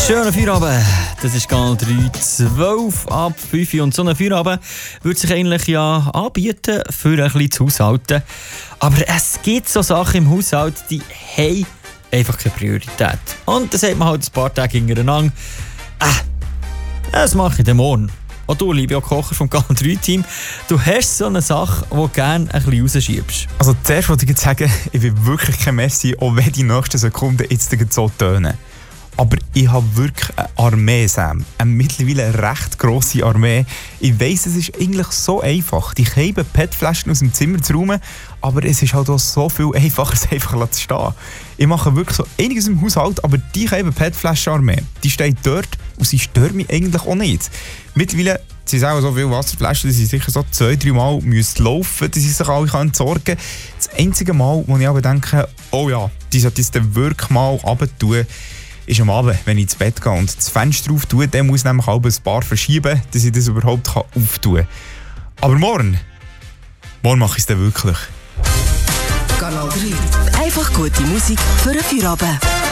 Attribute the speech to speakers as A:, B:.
A: Schönen Feierabend. Das ist Kanal 3, 12 ab 5 Uhr. Und so ein Feierabend würde sich eigentlich ja anbieten, für ein bisschen zu haushalten. Aber es gibt so Sachen im Haushalt, die haben einfach keine Priorität. Und dann sagt man halt ein paar Tage hintereinander, das mache ich dann morgen. Auch du, lieber Kocher vom Kanal 3-Team, du hast so eine Sache, die du gerne ein bisschen rausschiebst.
B: Also zuerst wollte ich jetzt sagen, ich bin wirklich kein Messi, auch wenn die nächsten Sekunden jetzt so tönen. Aber ich habe wirklich eine Armee, Sam. Eine mittlerweile recht grosse Armee. Ich weiss, es ist eigentlich so einfach, die gelben PET-Flaschen aus dem Zimmer zu räumen, aber es ist halt auch so viel einfacher, es einfach zu stehen. Ich mache wirklich so einiges im Haushalt, aber die gelben PET-Flaschen-Armee, die steht dort und sie stört mich eigentlich auch nicht. Mittlerweile sind es auch so viele Wasserflaschen, dass sie sicher so 2-3 Mal laufen müssen, dass sie sich alle entsorgen können. Das einzige Mal, wo ich aber denke, oh ja, die sollte ich dann wirklich mal runter, ist am Abend, wenn ich ins Bett gehe und das Fenster auftue, dann muss ich nämlich auch ein paar verschieben, dass ich das überhaupt auftun kann. Aber morgen mache ich es dann wirklich.
C: Kanal 3. Einfach gute Musik für einen Feierabend.